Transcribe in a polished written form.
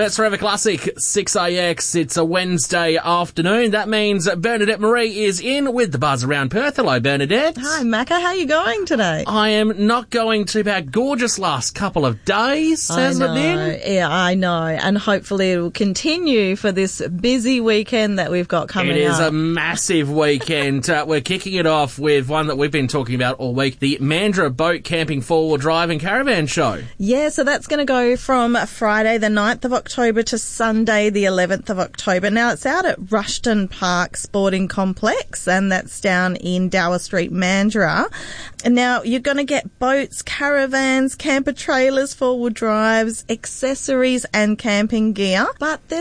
That's Forever Classic 6AX. It's a Wednesday afternoon. That means Bernadette Marie is in with the buzz around Perth. Hello, Bernadette. Hi, Macca. How are you going today? I am not going too bad. Gorgeous last couple of days, hasn't it been? Yeah, I know. And hopefully it will continue for this busy weekend that we've got coming up. It is a massive weekend. We're kicking it off with one that we've been talking about all week, the Mandurah Boat Camping Four-Wheel Drive and Caravan Show. Yeah, so that's going to go from Friday the 9th of October to Sunday the 11th of October. Now, it's out at Rushton Park Sporting Complex, and that's down in Dower Street, Mandurah. And now, you're going to get boats, caravans, camper trailers, four-wheel drives, accessories and camping gear. But there's